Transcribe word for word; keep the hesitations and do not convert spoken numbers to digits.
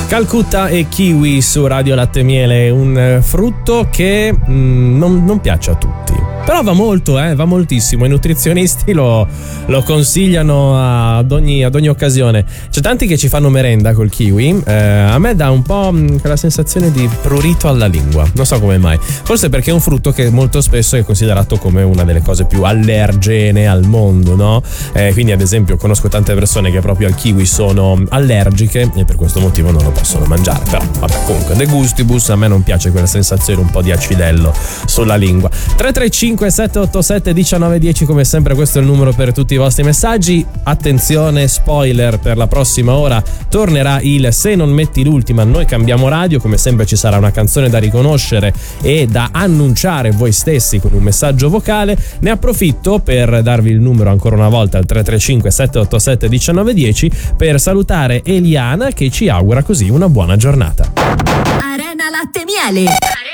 Calcutta e kiwi su Radio Latte Miele, un frutto che mm, non, non piace a tutti. Però va molto, eh, va moltissimo. I nutrizionisti lo, lo consigliano ad ogni, ad ogni occasione. C'è tanti che ci fanno merenda col kiwi. Eh, a me dà un po' mh, quella sensazione di prurito alla lingua. Non so come mai. Forse perché è un frutto che molto spesso è considerato come una delle cose più allergene al mondo, no? Eh, quindi, ad esempio, conosco tante persone che proprio al kiwi sono allergiche e per questo motivo non lo possono mangiare. Però, vabbè, comunque, de gustibus, a me non piace quella sensazione un po' di acidello sulla lingua. tre tre cinque sette otto sette uno nove uno zero, come sempre questo è il numero per tutti i vostri messaggi. Attenzione, spoiler, per la prossima ora tornerà il Se non metti l'ultima noi cambiamo radio. Come sempre ci sarà una canzone da riconoscere e da annunciare voi stessi con un messaggio vocale. Ne approfitto per darvi il numero ancora una volta al tre tre cinque sette otto sette uno nove uno zero per salutare Eliana che ci augura così una buona giornata. Arena Latte Miele.